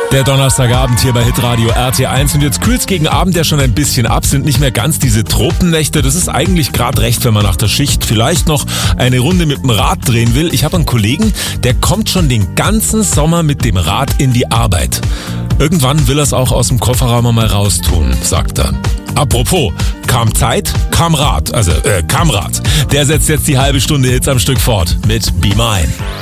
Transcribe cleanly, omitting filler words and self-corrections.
Der Donnerstagabend hier bei Hitradio RT1 und jetzt kühlt's gegen Abend ja schon ein bisschen ab, sind nicht mehr ganz diese Tropennächte. Das ist eigentlich gerade recht, wenn man nach der Schicht vielleicht noch eine Runde mit dem Rad drehen will. Ich habe einen Kollegen, der kommt schon den ganzen Sommer mit dem Rad in die Arbeit. Irgendwann will er es auch aus dem Kofferraum mal raustun, sagt er. Apropos, kam Zeit, kam Rad. Der setzt jetzt die halbe Stunde Hits am Stück fort mit Be Mine.